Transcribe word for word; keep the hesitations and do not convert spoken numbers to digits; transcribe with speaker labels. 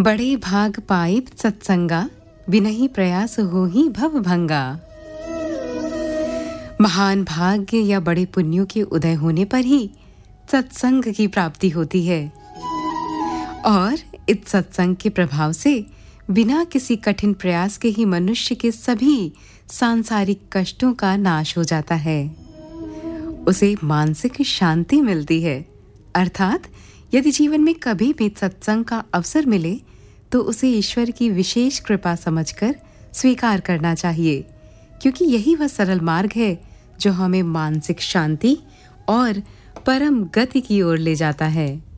Speaker 1: बड़े भाग पाइत सत्संगा, बिनहि प्रयास होहि भव भंगा। महान भाग्य या बड़े पुण्यों के उदय होने पर ही सत्संग की प्राप्ति होती है और इस सत्संग के प्रभाव से बिना किसी कठिन प्रयास के ही मनुष्य के सभी सांसारिक कष्टों का नाश हो जाता है। उसे मानसिक शांति मिलती है। अर्थात यदि जीवन में कभी भी सत्संग का अवसर मिले तो उसे ईश्वर की विशेष कृपा समझकर स्वीकार करना चाहिए, क्योंकि यही वह सरल मार्ग है जो हमें मानसिक शांति और परम गति की ओर ले जाता है।